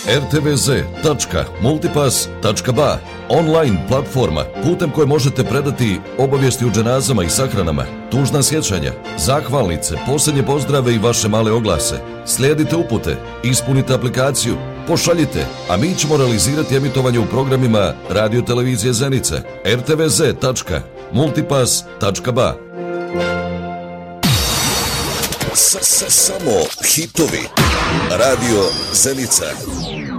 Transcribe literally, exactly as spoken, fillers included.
er te ve ze tačka multipass tačka ba, online platforma putem koje možete predati obavijesti o dženazama i sahranama, tužna sjećanja, zahvalnice, posljednje pozdrave i vaše male oglase. Slijedite upute, ispunite aplikaciju, pošaljite, a mi ćemo realizirati emitovanje u programima Radio Televizije Zenica. er te ve ze tačka multipass tačka ba. Samo hitovi. Radio Zenica.